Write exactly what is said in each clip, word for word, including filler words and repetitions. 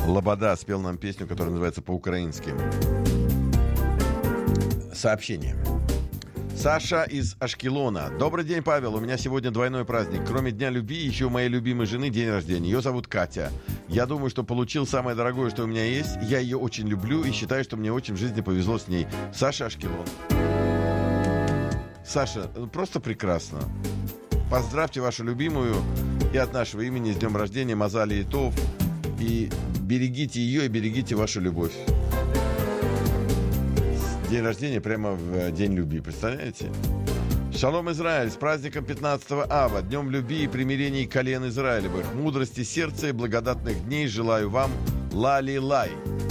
Лобода спел нам песню, которая называется по-украински. Сообщение. Саша из Ашкелона. Добрый день, Павел. У меня сегодня двойной праздник. Кроме Дня любви, еще у моей любимой жены день рождения. Ее зовут Катя. Я думаю, что получил самое дорогое, что у меня есть. Я ее очень люблю и считаю, что мне очень в жизни повезло с ней. Саша Ашкелон. Саша, просто прекрасно. Поздравьте вашу любимую и от нашего имени с днем рождения Мазали Итов. И берегите ее и берегите вашу любовь. День рождения прямо в день любви, представляете? Шалом, Израиль, с праздником пятнадцатого ава, днем любви и примирений колен Израилевых, мудрости сердца и благодатных дней желаю вам, ла-ли-лай.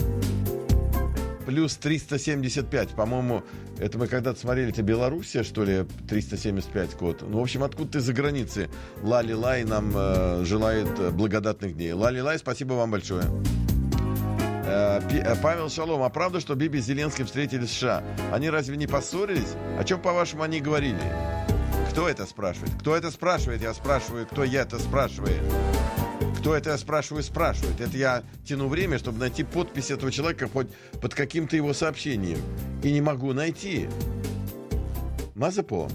Плюс триста семьдесят пять, по-моему, это мы когда-то смотрели, это Белоруссия, что ли, триста семьдесят пять код. Ну, в общем, откуда-то из-за границы. Ла-ли-лай нам э, желает благодатных дней. Ла-ли-лай, спасибо вам большое. Павел, шалом, а правда, что Биби с Зеленским встретились в США? Они разве не поссорились? О чем, по-вашему, они говорили? Кто это спрашивает? Кто это спрашивает? Я спрашиваю, кто я это спрашивает? Кто это, я спрашиваю, спрашивает? Это я тяну время, чтобы найти подпись этого человека хоть под каким-то его сообщением. И не могу найти. Мазепо.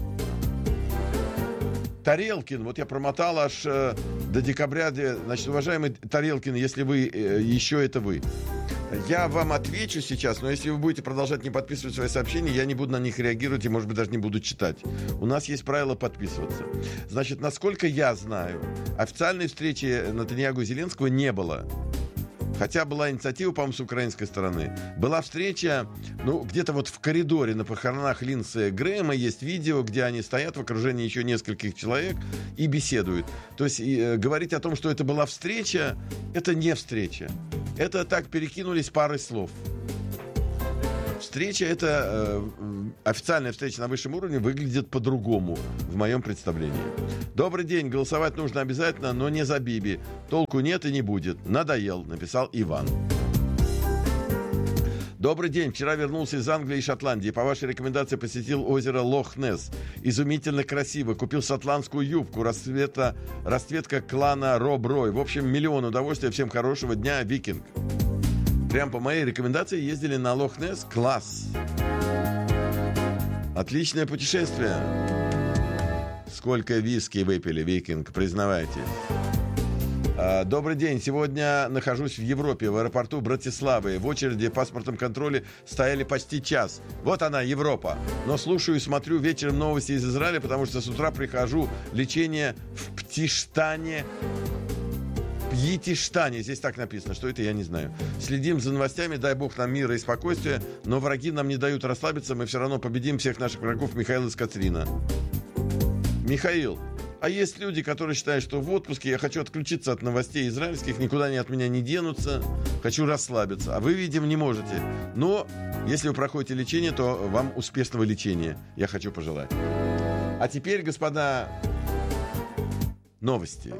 Тарелкин, вот я промотал аж э, до декабря. Значит, уважаемый Тарелкин, если вы, э, еще это вы. Я вам отвечу сейчас, но если вы будете продолжать не подписывать свои сообщения, я не буду на них реагировать и, может быть, даже не буду читать. У нас есть правило подписываться. Значит, насколько я знаю, официальной встречи Нетаньяху и Зеленского не было. Хотя была инициатива, по-моему, с украинской стороны. Была встреча, ну, где-то вот в коридоре на похоронах Линдси Грэма есть видео, где они стоят в окружении еще нескольких человек и беседуют. То есть и, э, говорить о том, что это была встреча, это не встреча. Это так перекинулись парой слов. Встреча, это э, официальная встреча на высшем уровне выглядит по-другому в моем представлении. Добрый день, голосовать нужно обязательно, но не за Биби. Толку нет и не будет. Надоел, написал Иван. Добрый день, вчера вернулся из Англии и Шотландии. По вашей рекомендации посетил озеро Лох-Несс. Изумительно красиво. Купил шотландскую юбку, расцвета, расцветка клана Роб Рой. В общем, миллион удовольствия. Всем хорошего дня, Викинг. Прям по моей рекомендации ездили на Лох-Несс. Класс. Отличное путешествие. Сколько виски выпили, Викинг, признавайтесь. А, добрый день. Сегодня нахожусь в Европе, в аэропорту Братиславы. В очереди в паспортном контроле стояли почти час. Вот она, Европа. Но слушаю и смотрю вечером новости из Израиля, потому что с утра прихожу лечение в Птиштане. Пьетиштане, здесь так написано, что это я не знаю. Следим за новостями, дай бог нам мира и спокойствия, но враги нам не дают расслабиться, мы все равно победим всех наших врагов. Михаил из Катрина. Михаил, а есть люди, которые считают, что в отпуске я хочу отключиться от новостей израильских, никуда они от меня не денутся, хочу расслабиться, а вы, видимо, не можете. Но если вы проходите лечение, то вам успешного лечения я хочу пожелать. А теперь, господа, новости.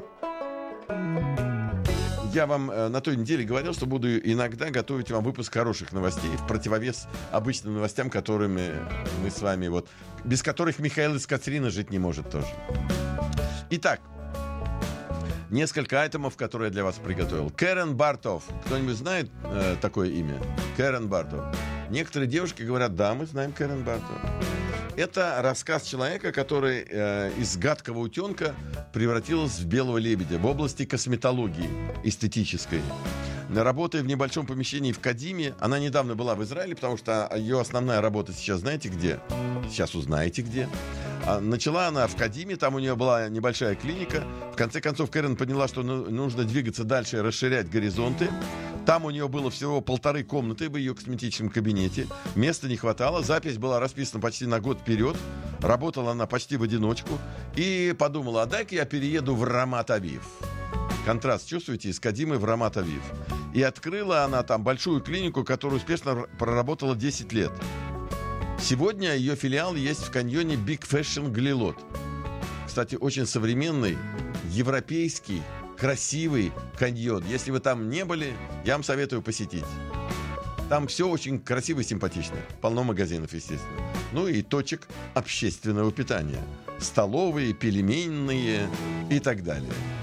Я вам э, на той неделе говорил, что буду иногда готовить вам выпуск хороших новостей в противовес обычным новостям, которыми мы с вами вот, без которых Михаил из Катрина жить не может тоже. Итак, несколько айтемов, которые я для вас приготовил. Кэрен Бартов. Кто-нибудь знает э, такое имя? Кэрен Бартов. Некоторые девушки говорят, да, мы знаем Кэрен Бартов. Это рассказ человека, который э, из гадкого утенка превратился в белого лебедя в области косметологии эстетической. Работая в небольшом помещении в Кадиме, она недавно была в Израиле, потому что ее основная работа сейчас, знаете где? Сейчас узнаете где. А начала она в Кадиме, там у нее была небольшая клиника. В конце концов, Кэрен поняла, что нужно двигаться дальше и расширять горизонты. Там у нее было всего полторы комнаты в ее косметическом кабинете. Места не хватало, запись была расписана почти на год вперед. Работала она почти в одиночку. И подумала, а дай-ка я перееду в Рамат-Авив. Контраст чувствуете? Из Кадимы в Рамат-Авив. И открыла она там большую клинику, которая успешно проработала десять лет. Сегодня ее филиал есть в каньоне Big Fashion Глилот. Кстати, очень современный, европейский, красивый каньон. Если вы там не были, я вам советую посетить. Там все очень красиво и симпатично. Полно магазинов, естественно. Ну и точек общественного питания. Столовые, пельменные и так далее.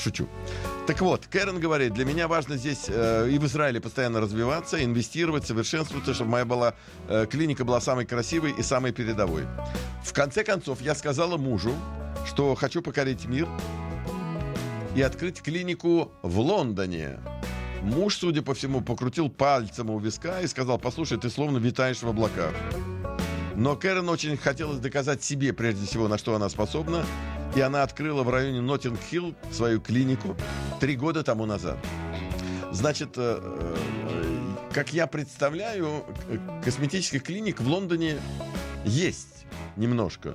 Шучу. Так вот, Кэрен говорит, для меня важно здесь э, и в Израиле постоянно развиваться, инвестировать, совершенствоваться, чтобы моя была, э, клиника была самой красивой и самой передовой. В конце концов, я сказала мужу, что хочу покорить мир и открыть клинику в Лондоне. Муж, судя по всему, покрутил пальцем у виска и сказал, послушай, ты словно витаешь в облаках. Но Кэрен очень хотелось доказать себе, прежде всего, на что она способна, и она открыла в районе Ноттинг-Хилл свою клинику три года тому назад. Значит, как я представляю, косметических клиник в Лондоне есть немножко.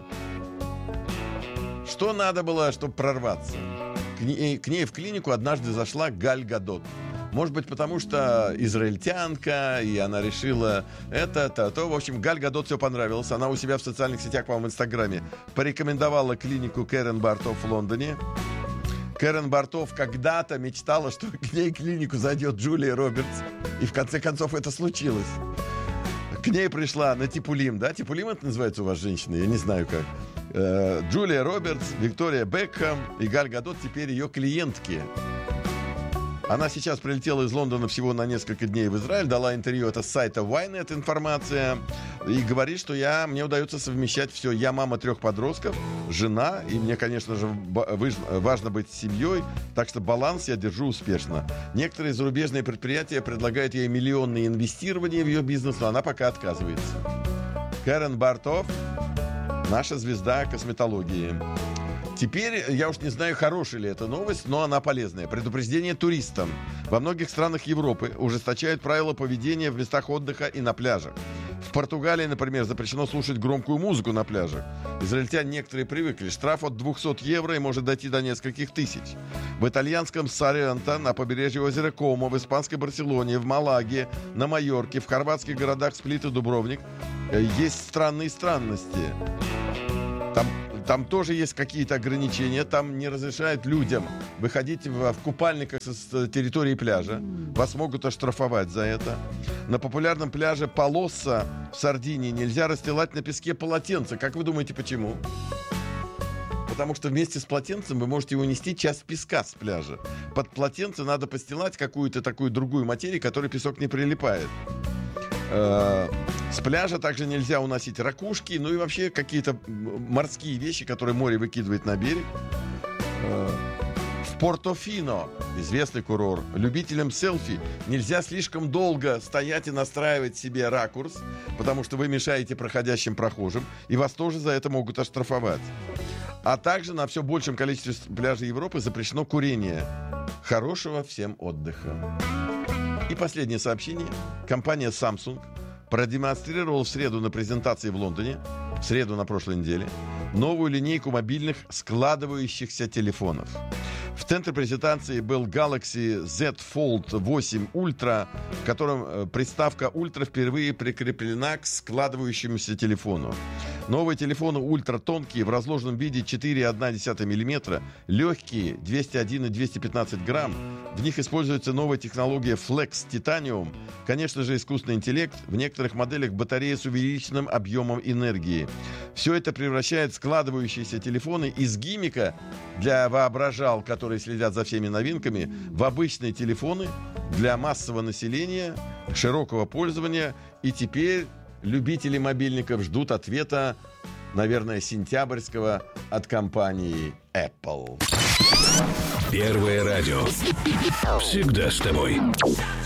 Что надо было, чтобы прорваться? К ней, к ней в клинику однажды зашла Галь Гадот. Может быть, потому что израильтянка, и она решила это, то, то. В общем, Галь Гадот все понравилось. Она у себя в социальных сетях, по-моему, в Инстаграме порекомендовала клинику Кэрен Бартоф в Лондоне. Кэрен Бартоф когда-то мечтала, что к ней в клинику зайдет Джулия Робертс. И в конце концов это случилось. К ней пришла на Типулим, да? Типулим это называется у вас, женщины? Я не знаю как. Э, Джулия Робертс, Виктория Бекхэм и Галь Гадот теперь ее клиентки. Она сейчас прилетела из Лондона всего на несколько дней в Израиль, дала интервью, это с сайта Ynet информация, и говорит, что я, мне удается совмещать все. Я мама трех подростков, жена, и мне, конечно же, важно быть семьей, так что баланс я держу успешно. Некоторые зарубежные предприятия предлагают ей миллионные инвестирования в ее бизнес, но она пока отказывается. Кэрен Бартоф, наша звезда косметологии. Теперь, я уж не знаю, хорошая ли эта новость, но она полезная. Предупреждение туристам. Во многих странах Европы ужесточают правила поведения в местах отдыха и на пляжах. В Португалии, например, запрещено слушать громкую музыку на пляжах. Израильтяне некоторые привыкли. Штраф от двухсот евро и может дойти до нескольких тысяч. В итальянском Соренто, на побережье озера Комо, в испанской Барселоне, в Малаге, на Майорке, в хорватских городах Сплит и Дубровник есть странные странности. Там Там тоже есть какие-то ограничения. Там не разрешают людям выходить в, в купальниках с территории пляжа. Вас могут оштрафовать за это. На популярном пляже Полосса в Сардинии нельзя расстилать на песке полотенце. Как вы думаете, почему? Потому что вместе с полотенцем вы можете унести часть песка с пляжа. Под полотенце надо постилать какую-то такую другую материю, к которой песок не прилипает. С пляжа также нельзя уносить ракушки, ну и вообще какие-то морские вещи, которые море выкидывает на берег. В Портофино, известный курорт, любителям селфи нельзя слишком долго стоять и настраивать себе ракурс, потому что вы мешаете проходящим прохожим, и вас тоже за это могут оштрафовать. А также на все большем количестве пляжей Европы запрещено курение. Хорошего всем отдыха. И последнее сообщение. Компания Samsung продемонстрировала в среду на презентации в Лондоне, в среду на прошлой неделе, новую линейку мобильных складывающихся телефонов. В центре презентации был Galaxy Z Fold восемь Ultra, в котором приставка Ultra впервые прикреплена к складывающемуся телефону. Новые телефоны ультратонкие, в разложенном виде четыре целых одна десятая миллиметра, легкие, двести один и двести пятнадцать грамм. В них используется новая технология Flex Titanium. Конечно же, искусственный интеллект. В некоторых моделях батарея с увеличенным объемом энергии. Все это превращает складывающиеся телефоны из гиммика для воображал, которые следят за всеми новинками, в обычные телефоны для массового населения, широкого пользования. И теперь любители мобильников ждут ответа, наверное, сентябрьского от компании Apple. Первое радио. Всегда с тобой.